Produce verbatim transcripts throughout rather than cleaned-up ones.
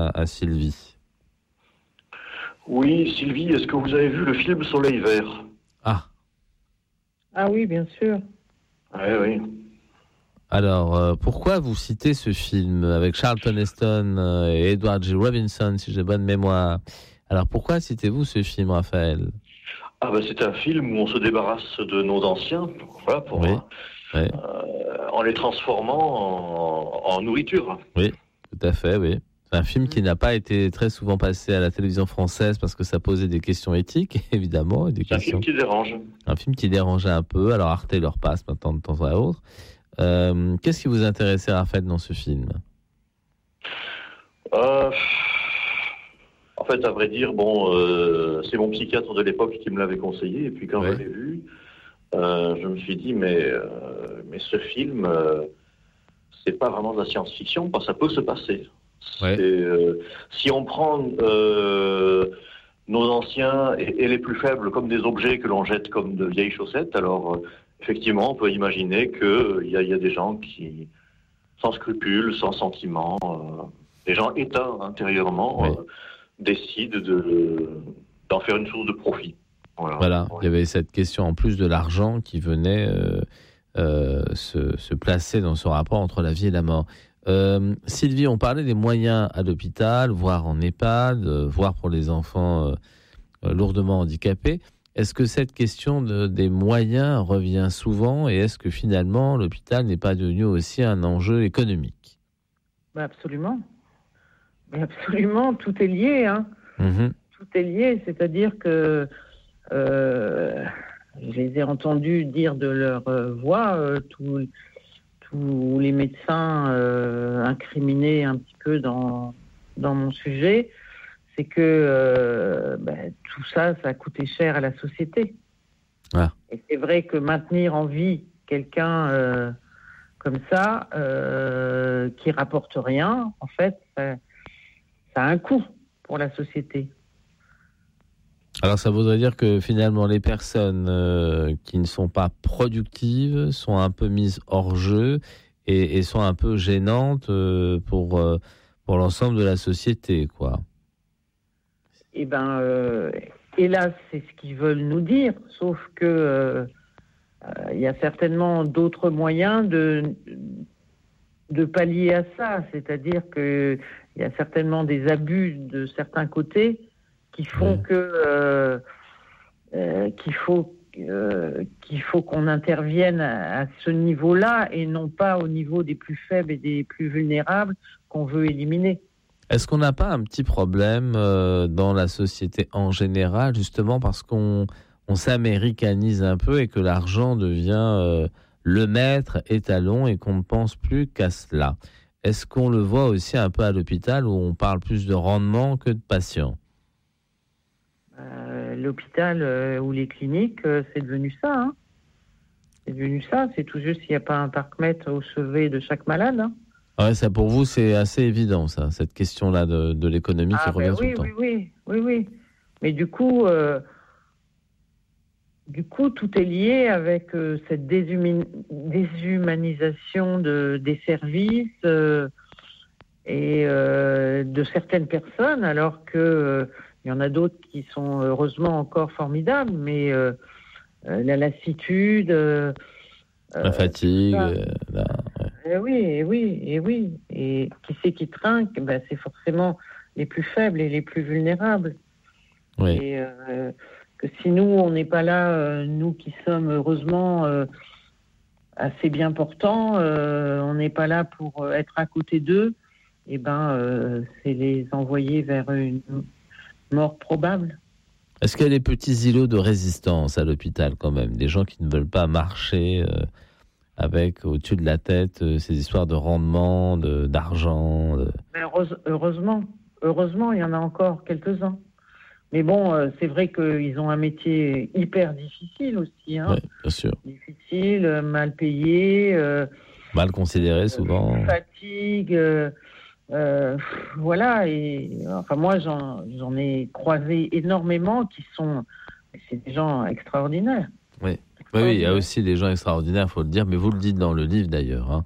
à, à Sylvie. Oui, Sylvie, est-ce que vous avez vu le film Soleil Vert ? Ah. Ah oui, bien sûr. Oui, oui. Alors, euh, pourquoi vous citez ce film avec Charlton Heston euh, et Edward G. Robinson, si j'ai bonne mémoire ? Alors, pourquoi citez-vous ce film, Raphaël ? Ah ben, c'est un film où on se débarrasse de nos anciens, voilà, pour, oui. euh, oui. Euh, en les transformant en, en nourriture. Oui, tout à fait, oui. C'est un film qui n'a pas été très souvent passé à la télévision française parce que ça posait des questions éthiques, évidemment. Et des C'est questions... un film qui dérange. Un film qui dérangeait un peu. Alors Arte leur passe maintenant de temps à autre. Euh, qu'est-ce qui vous intéressait, Raphaël, dans ce film ? euh, En fait, à vrai dire, bon, euh, c'est mon psychiatre de l'époque qui me l'avait conseillé. Et puis quand ouais. je l'ai vu, euh, je me suis dit, mais, euh, mais ce film, euh, c'est pas vraiment de la science-fiction, parce que ça peut se passer. Ouais. Euh, si on prend euh, nos anciens et, et les plus faibles comme des objets que l'on jette comme de vieilles chaussettes, alors euh, effectivement on peut imaginer qu'il euh, y, y a des gens qui, sans scrupules, sans sentiments, euh, des gens éteints intérieurement, ouais. euh, décident de, d'en faire une source de profit. Voilà, voilà. Ouais. Il y avait cette question en plus de l'argent qui venait euh, euh, se, se placer dans ce rapport entre la vie et la mort. Euh, Sylvie, on parlait des moyens à l'hôpital, voire en EHPAD, euh, voire pour les enfants euh, lourdement handicapés. Est-ce que cette question de, des moyens revient souvent et est-ce que finalement l'hôpital n'est pas devenu aussi un enjeu économique ? Bah absolument. Mais absolument, tout est lié. Hein. Mm-hmm. Tout est lié, c'est-à-dire que euh, je les ai entendus dire de leur euh, voix euh, tout. Tous les médecins euh, incriminés un petit peu dans, dans mon sujet, c'est que euh, ben, tout ça, ça a coûté cher à la société. Ah. Et c'est vrai que maintenir en vie quelqu'un euh, comme ça, euh, qui rapporte rien, en fait, ça, ça a un coût pour la société. Alors ça voudrait dire que finalement les personnes euh, qui ne sont pas productives sont un peu mises hors jeu et, et sont un peu gênantes euh, pour, euh, pour l'ensemble de la société, quoi. Eh bien, euh, hélas, c'est ce qu'ils veulent nous dire, sauf que euh, euh, y a certainement d'autres moyens de, de pallier à ça, c'est-à-dire qu'il y a certainement des abus de certains côtés qui font oui. que euh, euh, qu'il faut euh, qu'il faut qu'on intervienne à, à ce niveau-là et non pas au niveau des plus faibles et des plus vulnérables qu'on veut éliminer. Est-ce qu'on n'a pas un petit problème euh, dans la société en général, justement parce qu'on on s'américanise un peu et que l'argent devient euh, le maître étalon et qu'on ne pense plus qu'à cela ? Est-ce qu'on le voit aussi un peu à l'hôpital où on parle plus de rendement que de patients ? Euh, l'hôpital euh, ou les cliniques, euh, c'est devenu ça. Hein. C'est devenu ça. C'est tout juste s'il n'y a pas un parc-mètre au chevet de chaque malade. Hein. Ah ouais, ça pour vous, c'est assez évident, ça, cette question-là de, de l'économie ah, qui revient ben tout oui, le temps. Oui, oui, oui, oui. Mais du coup, euh, du coup, tout est lié avec euh, cette déshumi- déshumanisation de, des services euh, et euh, de certaines personnes, alors que euh, il y en a d'autres qui sont heureusement encore formidables, mais euh, euh, la lassitude, euh, la fatigue, euh, la... Et oui, et oui, et oui. Et qui c'est qui trinque ? Ben, c'est forcément les plus faibles et les plus vulnérables. Oui. Et euh, que si nous, on n'est pas là, euh, nous qui sommes heureusement euh, assez bien portants, euh, on n'est pas là pour être à côté d'eux, et ben, euh, c'est les envoyer vers une mort probable. Est-ce qu'il y a des petits îlots de résistance à l'hôpital quand même ? Des gens qui ne veulent pas marcher euh, avec au-dessus de la tête euh, ces histoires de rendement, de, d'argent de... Mais heureuse, Heureusement, heureusement, il y en a encore quelques-uns. Mais bon, euh, c'est vrai qu'ils ont un métier hyper difficile aussi. Hein. Oui, bien sûr. Difficile, mal payé. Euh, mal considéré souvent. Euh, fatigue... Euh, Euh, voilà, et enfin moi j'en, j'en ai croisé énormément qui sont, c'est des gens extraordinaires. Oui, oui, oui, il y a aussi des gens extraordinaires, il faut le dire, mais vous le dites dans le livre d'ailleurs. Hein.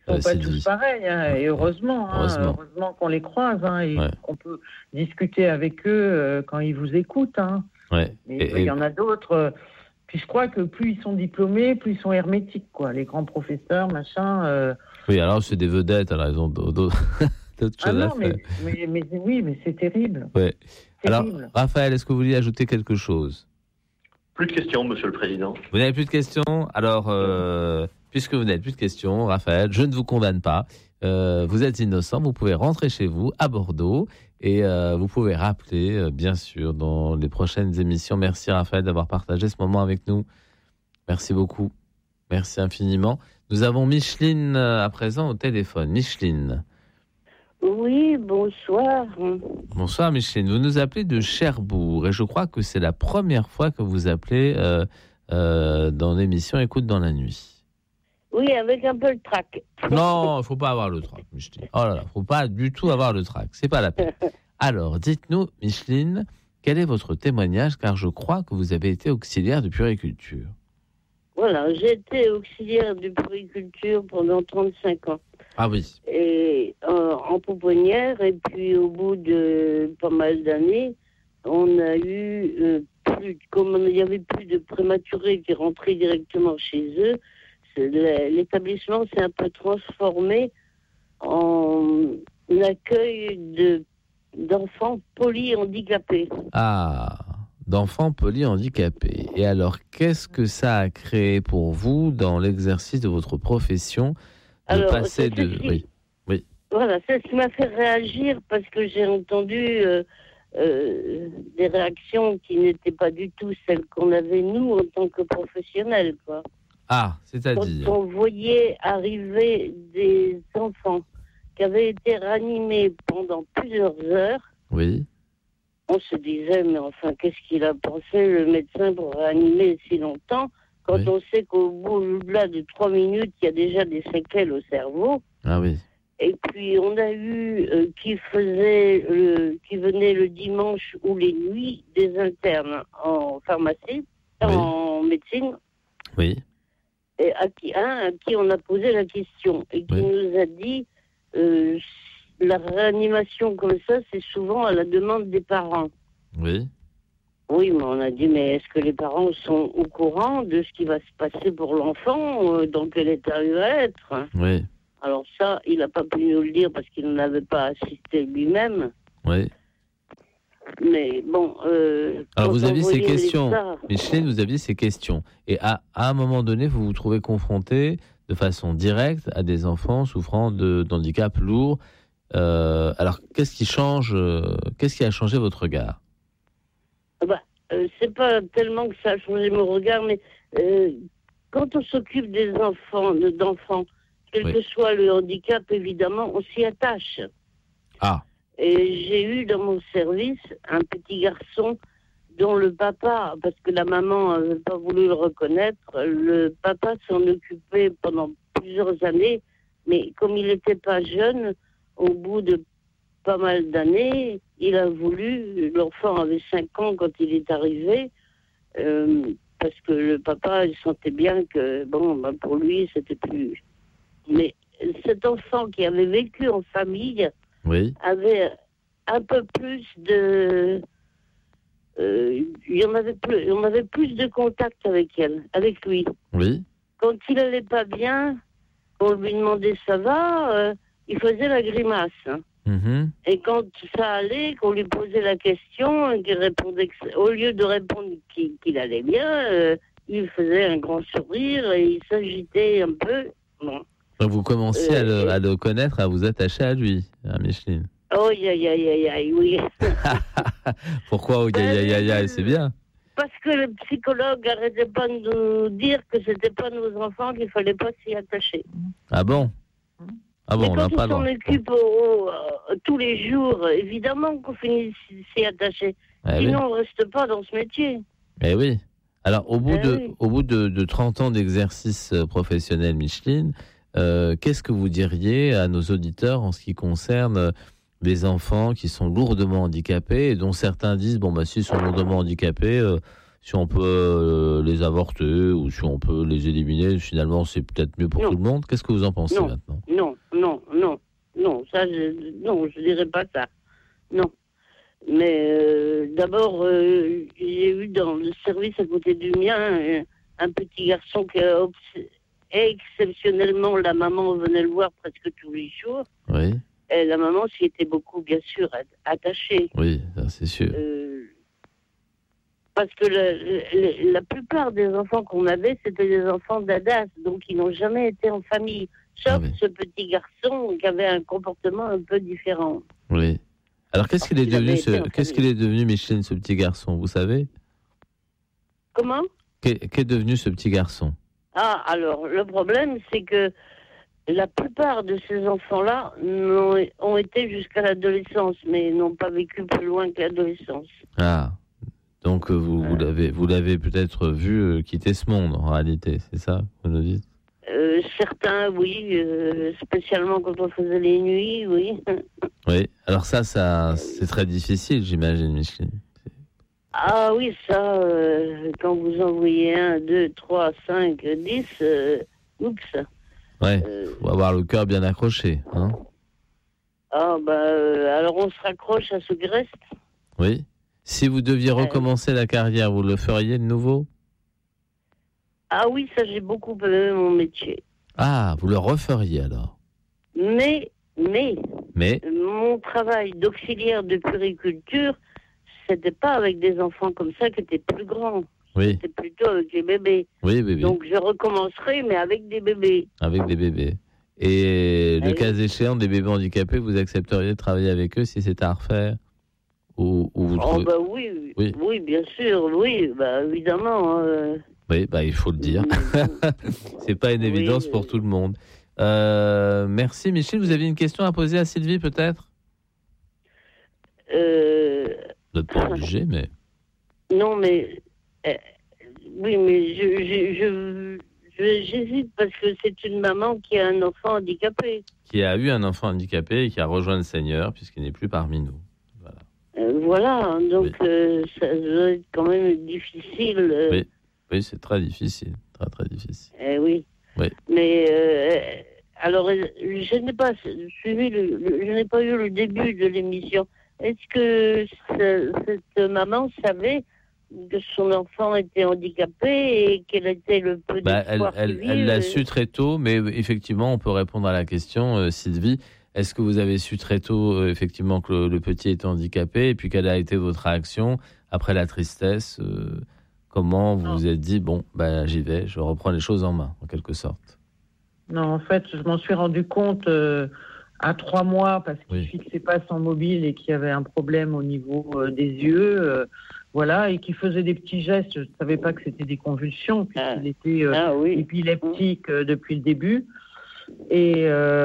Ils ne sont euh, pas tous pareils, hein, et heureusement, hein, heureusement. heureusement qu'on les croise, hein, et Ouais. qu'on peut discuter avec eux euh, quand ils vous écoutent. Hein. Ouais. Mais Et- il y en a d'autres. euh, Puis je crois que plus ils sont diplômés, plus ils sont hermétiques, quoi. Les grands professeurs, machin. euh, Oui, alors c'est des vedettes, alors ils ont d'autres d'autres Ah choses à non, mais, faire. mais, mais oui, mais c'est terrible. Ouais. Alors, Terrible. Raphaël, est-ce que vous vouliez ajouter quelque chose? Plus de questions, Monsieur le Président. Vous n'avez plus de questions? Alors, euh, puisque vous n'avez plus de questions, Raphaël, je ne vous condamne pas. Euh, vous êtes innocent, vous pouvez rentrer chez vous à Bordeaux et euh, vous pouvez rappeler, euh, bien sûr, dans les prochaines émissions. Merci Raphaël d'avoir partagé ce moment avec nous. Merci beaucoup. Merci infiniment. Nous avons Micheline euh, à présent au téléphone. Micheline. Oui, bonsoir. Bonsoir Micheline. Vous nous appelez de Cherbourg et je crois que c'est la première fois que vous appelez euh, euh, dans l'émission Écoute dans la nuit. Oui, avec un peu le trac. Non, il ne faut pas avoir le trac, Micheline. Oh là là, il ne faut pas du tout avoir le trac. C'est pas la peine. Alors, dites-nous, Micheline, quel est votre témoignage, car je crois que vous avez été auxiliaire de puériculture. Voilà, j'ai été auxiliaire de puériculture pendant trente-cinq ans. Ah oui. Et euh, en pouponnière, et puis au bout de pas mal d'années, on a eu euh, plus, comme il n'y avait plus de prématurés qui rentraient directement chez eux, c'est- l'établissement s'est un peu transformé en accueil de d'enfants polyhandicapés. Ah, d'enfants polyhandicapés. Et alors, qu'est-ce que ça a créé pour vous dans l'exercice de votre profession de Alors, passer c'est de... ceci. Oui. Voilà, c'est ce qui m'a fait réagir parce que j'ai entendu euh, euh, des réactions qui n'étaient pas du tout celles qu'on avait nous en tant que professionnels, quoi. Ah, Quand c'est-à-dire... on voyait arriver des enfants qui avaient été ranimés pendant plusieurs heures, Oui, on se disait, mais enfin, qu'est-ce qu'il a pensé, le médecin, pour réanimer si longtemps, quand Oui. on sait qu'au bout là, de trois minutes, il y a déjà des séquelles au cerveau. ah oui, Et puis, on a eu euh, qui faisait, le, qui venait le dimanche ou les nuits des internes en pharmacie, Oui. en médecine, oui, et à qui, un à qui on a posé la question et qui Oui. nous a dit euh, la réanimation comme ça, c'est souvent à la demande des parents. oui. Oui, mais on a dit, mais est-ce que les parents sont au courant de ce qui va se passer pour l'enfant, euh, dans quel état il va être? Oui, Alors ça, il n'a pas pu nous le dire parce qu'il n'avait pas assisté lui-même. oui. Mais bon... Euh, Alors quand vous on aviez ces voyait questions, l'état- Micheline, vous aviez ces questions. Et à, à un moment donné, vous vous trouvez confronté de façon directe à des enfants souffrant de, d'handicap lourd. Euh, alors qu'est-ce qui change, euh, qu'est-ce qui a changé votre regard? Bah, euh, c'est pas tellement que ça a changé mon regard, mais euh, quand on s'occupe des enfants, de- d'enfants, quel Oui. que soit le handicap, évidemment, on s'y attache. Ah, Et j'ai eu dans mon service un petit garçon dont le papa, parce que la maman n'avait pas voulu le reconnaître, le papa s'en occupait pendant plusieurs années, mais comme il n'était pas jeune, au bout de pas mal d'années, il a voulu, l'enfant avait cinq ans quand il est arrivé, euh, parce que le papa, il sentait bien que, bon, ben pour lui, c'était plus... Mais cet enfant qui avait vécu en famille oui, avait un peu plus de... euh, il y en avait plus, il y en avait plus de contact avec elle, avec lui. oui, Quand il allait pas bien, on lui demandait ça va, euh, il faisait la grimace. hein. mhm, Et quand ça allait, qu'on lui posait la question, et qu'il répondait que, au lieu de répondre qu'il, qu'il allait bien, euh, il faisait un grand sourire et il s'agitait un peu. Bon. Donc vous commenciez à, le, Euh, à le connaître, à vous attacher à lui, hein, Micheline. Oh, aïe, aïe, aïe, aïe, aïe, oui. Pourquoi oh, aïe, aïe, aïe, aïe, c'est bien. Parce que le psychologue n'arrêtait pas de nous dire que c'était pas nos enfants, qu'il fallait pas s'y attacher. Ah bon? Ah bon, Mais on n'a quand pas on le s'en droit. occupe au- euh, tous les jours, évidemment qu'on finit de s'y attacher. Eh oui. Sinon, on reste pas dans ce métier. Eh oui. Alors, au bout, Eh de, oui. au bout de, de trente ans d'exercice euh, professionnel, Micheline, euh, qu'est-ce que vous diriez à nos auditeurs en ce qui concerne euh, les enfants qui sont lourdement handicapés et dont certains disent, bon, bah, s'ils sont lourdement handicapés, euh, si on peut euh, les avorter ou si on peut les éliminer, finalement, c'est peut-être mieux pour non. tout le monde. Qu'est-ce que vous en pensez non. maintenant ? Non, non, non, non, ça, je, non, je dirais pas ça. Non. Mais euh, d'abord, euh, j'ai eu dans le service à côté du mien un, un petit garçon qui a obs- exceptionnellement, la maman venait le voir presque tous les jours. Oui. Et la maman s'y était beaucoup, bien sûr, attachée. Oui, ça, c'est sûr. Euh, parce que le, le, la plupart des enfants qu'on avait, c'était des enfants d'Adas, donc ils n'ont jamais été en famille. Sauf Ah oui. ce petit garçon qui avait un comportement un peu différent. Oui. Alors, qu'est-ce qu'il est Il avait devenu, été ce, en qu'est-ce famille. qu'il est devenu, Micheline, ce petit garçon, vous savez ? Comment ? Qu'est, qu'est devenu ce petit garçon ? Ah, alors, le problème, c'est que la plupart de ces enfants-là n'ont, ont été jusqu'à l'adolescence, mais n'ont pas vécu plus loin que l'adolescence. Ah, donc euh, vous, vous, Euh. l'avez, vous l'avez peut-être vu euh, quitter ce monde, en réalité, c'est ça, vous nous dites ? Euh, certains, oui, euh, spécialement quand on faisait les nuits, oui. Oui, alors ça, ça c'est très difficile, j'imagine, Micheline. Ah oui, ça, euh, quand vous envoyez un, deux, trois, cinq, dix, euh, oups. Ouais, Euh, faut avoir le cœur bien accroché, hein ? ah bah, euh, alors on se raccroche à ce qui reste. Oui. Si vous deviez recommencer la carrière, vous le feriez de nouveau ? Ah oui, ça, j'ai beaucoup aimé mon métier. Ah, vous le referiez alors ? Mais, mais, Mais, mon travail d'auxiliaire de puériculture, c'était pas avec des enfants comme ça qui étaient plus grands. oui, C'était plutôt avec les bébés. oui, oui, oui, Donc je recommencerai, mais avec des bébés. avec des bébés. Et le Oui. cas échéant, des bébés handicapés, vous accepteriez de travailler avec eux si c'était à refaire ? Ou, ou vous Oh trouvez... bah oui, Oui. oui, bien sûr, oui, bah évidemment. euh, Oui, bah, il faut le dire. C'est pas une Oui, évidence pour euh. tout le monde. Euh, merci Michel. Vous aviez une question à poser à Sylvie peut-être ? euh, Vous n'êtes pas obligé, mais... non, mais euh, oui, mais je, je, je, je- j'hésite parce que c'est une maman qui a un enfant handicapé. Qui a eu un enfant handicapé et qui a rejoint le Seigneur puisqu'il n'est plus parmi nous. Voilà. Euh, voilà, donc Oui. euh, ça doit être quand même difficile. euh, Oui. Oui, c'est très difficile. Très, très difficile. eh oui. Oui. Mais euh, alors, euh, je n'ai pas suivi, le, le- je n'ai pas eu le début de l'émission. Est-ce que ce- cette maman savait que son enfant était handicapé et quel était le peu Bah, d'espoir elle, elle, qu'il elle l'a vit, su euh, très tôt, mais effectivement, on peut répondre à la question, euh, Sylvie. Est-ce que vous avez su très tôt, euh, effectivement, que le, le petit était handicapé et puis quelle a été votre réaction après la tristesse euh, Comment vous Non. vous êtes dit, bon, bah, j'y vais, je reprends les choses en main, en quelque sorte. Non, en fait, je m'en suis rendu compte euh, à trois mois parce qu'il ne Oui. fixait pas son mobile et qu'il y avait un problème au niveau euh, des yeux. euh, voilà, et qu'il faisait des petits gestes. Je ne savais pas que c'était des convulsions puisqu'il était euh, Ah oui. épileptique euh, depuis le début. Et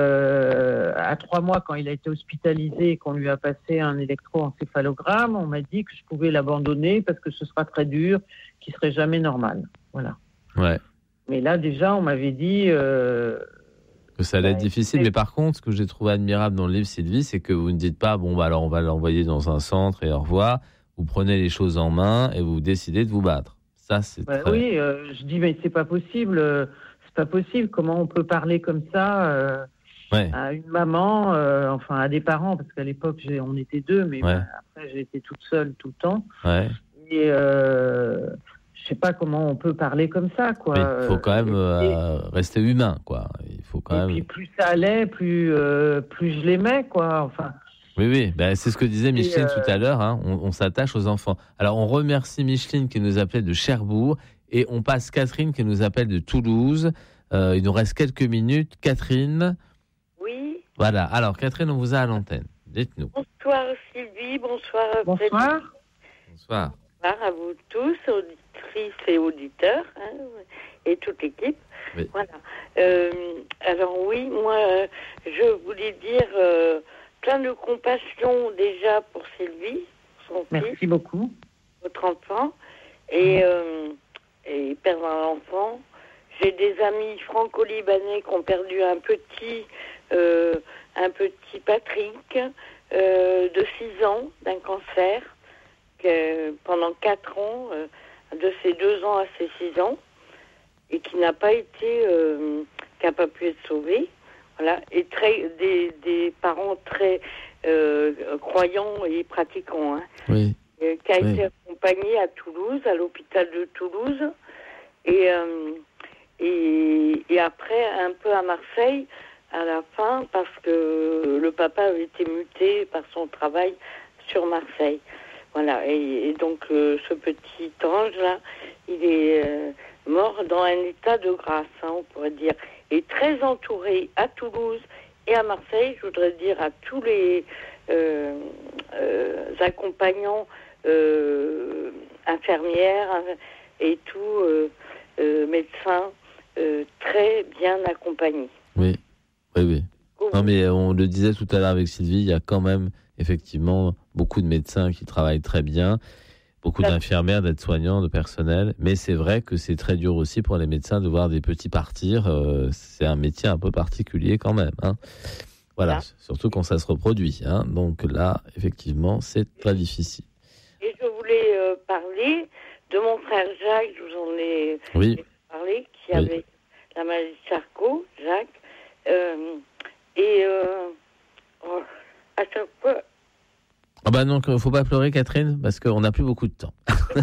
euh, à trois mois, quand il a été hospitalisé et qu'on lui a passé un électroencéphalogramme, on m'a dit que je pouvais l'abandonner parce que ce sera très dur, qu'il serait jamais normal. Voilà. Ouais. Mais là, déjà, on m'avait dit... Euh, Que ça allait être Ouais, difficile. mais- Mais par contre, ce que j'ai trouvé admirable dans le livre, Sylvie, c'est que vous ne dites pas, bon, bah, alors on va l'envoyer dans un centre et au revoir. Vous prenez les choses en main et vous décidez de vous battre. Ça, c'est bah très... oui, euh, je dis, mais c'est pas possible. euh, c'est pas possible. Comment on peut parler comme ça euh, Ouais. à une maman, euh, enfin à des parents, parce qu'à l'époque, j'ai, on était deux, mais Ouais. bah, après, j'ai été toute seule tout le temps. Ouais. Et euh, je sais pas comment on peut parler comme ça, quoi. Mais il faut quand même Et- euh, rester humain, quoi. Il faut quand et même... puis plus ça allait, plus, euh, plus je l'aimais, quoi. Enfin, Oui, oui, ben, c'est ce que disait Micheline euh, tout à l'heure, hein. on, on s'attache aux enfants. Alors, on remercie Micheline qui nous appelait de Cherbourg et on passe Catherine qui nous appelle de Toulouse. Euh, il nous reste quelques minutes. Catherine, Oui, voilà. Alors, Catherine, on vous a à l'antenne. Dites-nous. bonsoir Sylvie, bonsoir bonsoir. Frédéric. Bonsoir. Bonsoir à vous tous, auditrices et auditeurs, hein, et toute l'équipe. Oui. Voilà. Euh, alors oui, moi, euh, je voulais dire euh, plein de compassion déjà pour Sylvie, son fils, Merci beaucoup. votre enfant, et, euh, et perdre un enfant. J'ai des amis franco-libanais qui ont perdu un petit, euh, un petit Patrick euh, de six ans d'un cancer. Que pendant quatre ans, euh, de ses deux ans à ses six ans, et qui n'a pas été, euh, qui n'a pas pu être sauvé. Voilà, et très, des, des parents très euh, croyants et pratiquants, hein, Oui. et, qui a Oui. été accompagné à Toulouse, à l'hôpital de Toulouse, et, euh, et, et après un peu à Marseille, à la fin, parce que le papa avait été muté par son travail sur Marseille. Voilà, et, et donc euh, ce petit ange-là, il est euh, mort dans un état de grâce, hein, on pourrait dire, et très entouré à Toulouse et à Marseille. Je voudrais dire à tous les euh, euh, accompagnants, euh, infirmières et tout, euh, euh, médecins, euh, très bien accompagnés. Oui, oui, oui. Non, mais on le disait tout à l'heure avec Sylvie, il y a quand même effectivement beaucoup de médecins qui travaillent très bien, beaucoup d'infirmières, d'aides-soignants, de personnel. Mais c'est vrai que c'est très dur aussi pour les médecins de voir des petits partir. Euh, c'est un métier un peu particulier quand même. Hein. Voilà, Ça. surtout quand ça se reproduit. Hein. Donc là, effectivement, c'est très difficile. Et je voulais euh, parler de mon frère Jacques, je vous en ai Oui, parlé, qui Oui. avait la maladie de Charcot, Jacques. Euh, et euh, oh, à chaque fois, ah bah donc, il ne faut pas pleurer, Catherine, parce qu'on n'a plus beaucoup de temps.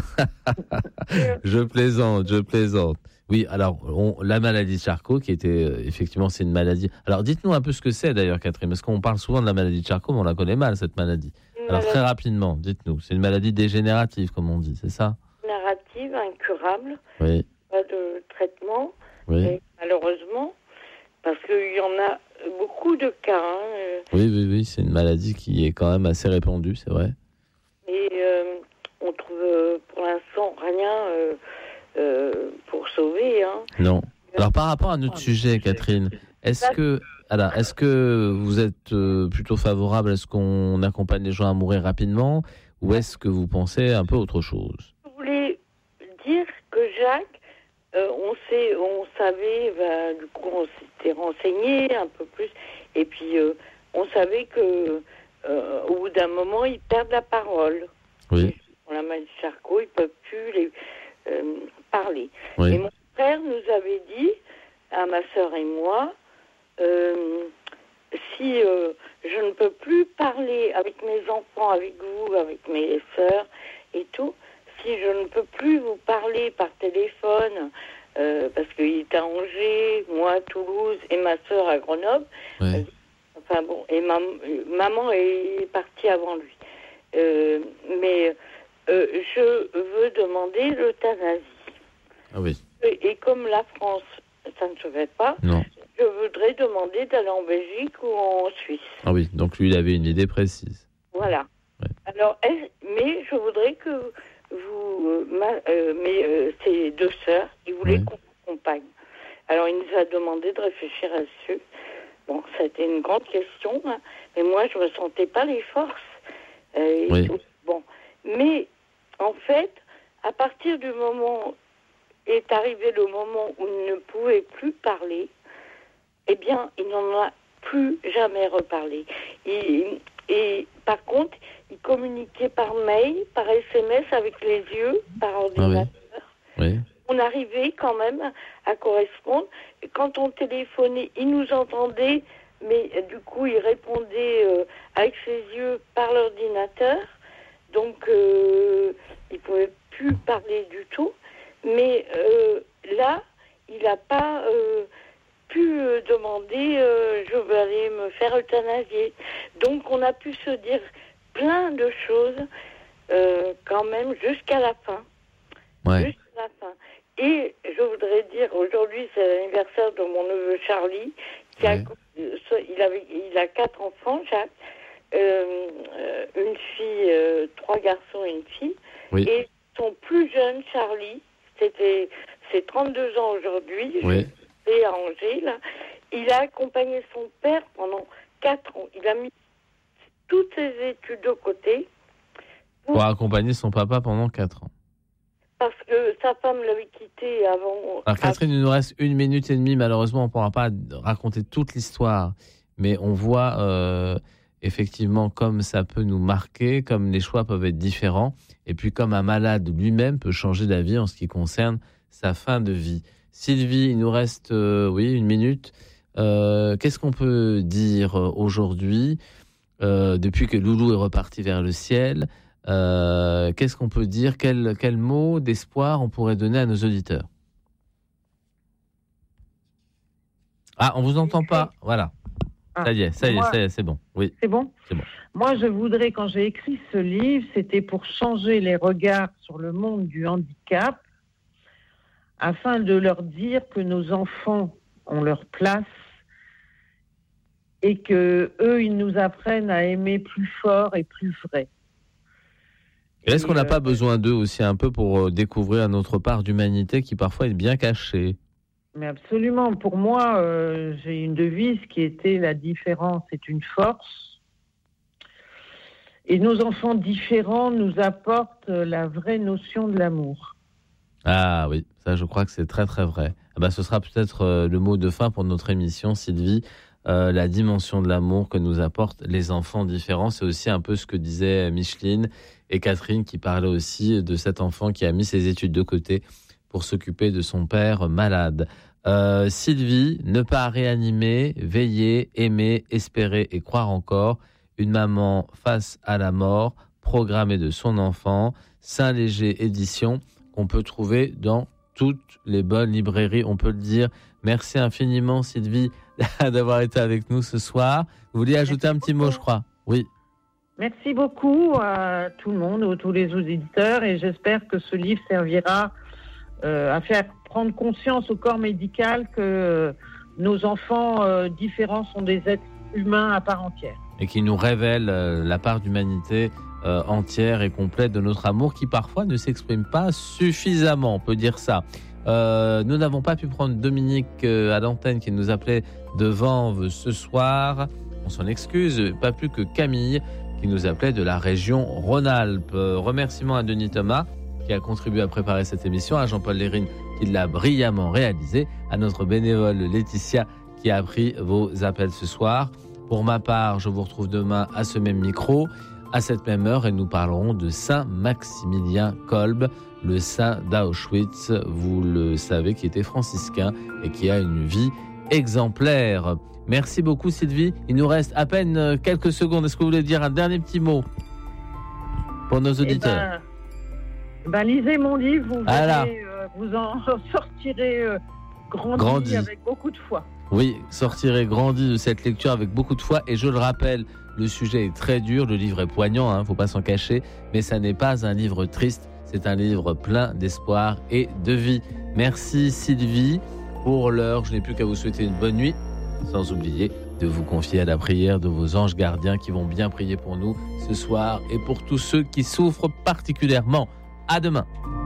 Je plaisante, je plaisante. Oui, alors, on, la maladie de Charcot, qui était, euh, effectivement, c'est une maladie... Alors, dites-nous un peu ce que c'est, d'ailleurs, Catherine, parce qu'on parle souvent de la maladie de Charcot, mais on la connaît mal, cette maladie. une Alors, maladie très rapidement, dites-nous. C'est une maladie dégénérative, comme on dit, c'est ça? narrative, incurable, Oui, pas de traitement, oui, et malheureusement, parce qu'il y en a beaucoup de cas, hein, euh, oui, oui, oui, c'est une maladie qui est quand même assez répandue, c'est vrai. et euh, on trouve euh, pour l'instant rien euh, euh, pour sauver. Hein. Non. Alors, par rapport à notre sujet, Catherine, est-ce que, alors, est-ce que vous êtes euh, plutôt favorable à ce qu'on accompagne les gens à mourir rapidement, ou est-ce que vous pensez un peu autre chose? Je voulais dire que Jacques, euh, on sait, on savait, ben, du coup, on s'était renseigné un peu plus, et puis euh, on savait que euh, au bout d'un moment, ils perdent la parole. Oui, Pour la maladie de Charcot, ils ne peuvent plus les, euh, parler. oui, Et mon frère nous avait dit, à ma sœur et moi, euh, si euh, je ne peux plus parler avec mes enfants, avec vous, avec mes sœurs et tout, si je ne peux plus vous parler par téléphone, euh, parce qu'il est à Angers, moi à Toulouse et ma sœur à Grenoble, oui. euh, enfin bon, et ma, maman est partie avant lui. Euh, mais euh, je veux demander l'euthanasie. Ah oui, Et, et comme la France, ça ne se fait pas, non. je voudrais demander d'aller en Belgique ou en Suisse. Ah oui, donc lui, il avait une idée précise. Voilà. Ouais. Alors, est- mais je voudrais que vous, euh, ma- euh, mes, euh, ces deux sœurs, ils voulaient Ouais. qu'on accompagne. Alors, il nous a demandé de réfléchir à dessus. Bon, ça a été une grande question, hein, mais moi, je ne ressentais pas les forces. Euh, et Oui. tout. Bon, mais en fait, à partir du moment est arrivé le moment où il ne pouvait plus parler, eh bien, il n'en a plus jamais reparlé. Et, et par contre, il communiquait par mail, par S M S avec les yeux, par ordinateur. Oui, On arrivait quand même à correspondre. Et quand on téléphonait, il nous entendait, mais euh, du coup, il répondait euh, avec ses yeux par l'ordinateur. Donc, euh, il ne pouvait plus parler du tout. Mais euh, là, il n'a pas euh, pu euh, demander euh, je veux aller me faire euthanasier. Donc, on a pu se dire plein de choses euh, quand même jusqu'à la fin. ouais. Jusqu'à la fin. Et je voudrais dire, aujourd'hui, c'est l'anniversaire de mon neveu Charlie. Qui a, Ouais. il, avait, il a quatre enfants, Jacques. Euh, euh, une fille, euh, trois garçons et une fille. Oui. Et son plus jeune, Charlie, c'était, c'est trente-deux ans aujourd'hui, Oui. j'étais à Angers, là. Il a accompagné son père pendant quatre ans. Il a mis toutes ses études de côté. Pour accompagner son papa pendant quatre ans. Parce que sa femme l'avait quitté avant. Alors Catherine, il nous reste une minute et demie. Malheureusement, on ne pourra pas raconter toute l'histoire. Mais on voit euh, effectivement, comme ça peut nous marquer, comme les choix peuvent être différents, et puis comme un malade lui-même peut changer d'avis en ce qui concerne sa fin de vie. Sylvie, il nous reste euh, oui, une minute. Euh, qu'est-ce qu'on peut dire aujourd'hui, euh, depuis que Loulou est reparti vers le ciel? euh, Qu'est-ce qu'on peut dire? Quel, quel mot d'espoir on pourrait donner à nos auditeurs? Ah, on vous entend pas. Voilà. Ah, ça y est, ça y est, moi, ça y est, c'est bon. Oui. C'est bon? C'est bon. Moi, je voudrais, quand j'ai écrit ce livre, c'était pour changer les regards sur le monde du handicap, afin de leur dire que nos enfants ont leur place et que eux, ils nous apprennent à aimer plus fort et plus vrai. Et est-ce et qu'on n'a euh, pas besoin d'eux aussi un peu pour découvrir notre part d'humanité qui parfois est bien cachée? Mais absolument. Pour moi, euh, j'ai une devise qui était « La différence est une force ». Et nos enfants différents nous apportent la vraie notion de l'amour. Ah oui, ça je crois que c'est très très vrai. Ah bah, ce sera peut-être euh, le mot de fin pour notre émission, Sylvie. Euh, la dimension de l'amour que nous apportent les enfants différents. C'est aussi un peu ce que disaient Micheline et Catherine qui parlaient aussi de cet enfant qui a mis ses études de côté pour s'occuper de son père malade. Euh, Sylvie, ne pas réanimer, veiller, aimer, espérer et croire encore. Une maman face à la mort, programmée de son enfant. Saint-Léger édition, qu'on peut trouver dans toutes les bonnes librairies, on peut le dire. Merci infiniment, Sylvie, d'avoir été avec nous ce soir. Vous vouliez ajouter Merci un petit beaucoup. mot, je crois. Oui. Merci beaucoup à tout le monde, à tous les auditeurs, et j'espère que ce livre servira euh, à faire prendre conscience au corps médical que euh, nos enfants euh, différents sont des êtres humains à part entière. Et qui nous révèle euh, la part d'humanité euh, entière et complète de notre amour qui parfois ne s'exprime pas suffisamment, on peut dire ça. Euh, nous n'avons pas pu prendre Dominique euh, à l'antenne qui nous appelait de Vanves ce soir. On s'en excuse, pas plus que Camille qui nous appelait de la région Rhône-Alpes. Euh, remerciements à Denis Thomas qui a contribué à préparer cette émission, à Jean-Paul Lérine qui l'a brillamment réalisé, à notre bénévole Laetitia qui a pris vos appels ce soir. Pour ma part, je vous retrouve demain à ce même micro, à cette même heure, et nous parlerons de Saint Maximilien Kolbe, le saint d'Auschwitz, vous le savez, qui était franciscain et qui a une vie exemplaire. Merci beaucoup Sylvie. Il nous reste à peine quelques secondes. Est-ce que vous voulez dire un dernier petit mot pour nos auditeurs? Eh ben, ben lisez mon livre, vous, verrez, euh, vous en sortirez euh, grandi, grandi avec beaucoup de foi. Oui, sortirez grandi de cette lecture avec beaucoup de foi. Et je le rappelle, le sujet est très dur, le livre est poignant, hein, faut pas s'en cacher, mais ça n'est pas un livre triste, c'est un livre plein d'espoir et de vie. Merci Sylvie. Pour l'heure, je n'ai plus qu'à vous souhaiter une bonne nuit, sans oublier de vous confier à la prière de vos anges gardiens qui vont bien prier pour nous ce soir et pour tous ceux qui souffrent particulièrement. À demain.